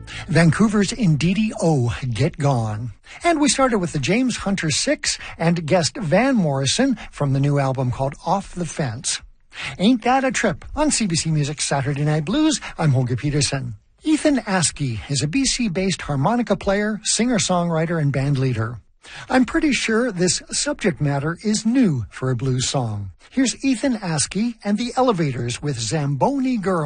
Vancouver's Ndidi O, Get Gone. And we started with the James Hunter Six and guest Van Morrison from the new album called Off the Fence. Ain't That a Trip on CBC Music's Saturday Night Blues. I'm Holger Peterson. Ethan Askey is a BC-based harmonica player, singer-songwriter, and band leader. I'm pretty sure this subject matter is new for a blues song. Here's Ethan Askey and the Elevators with Zamboni Girl.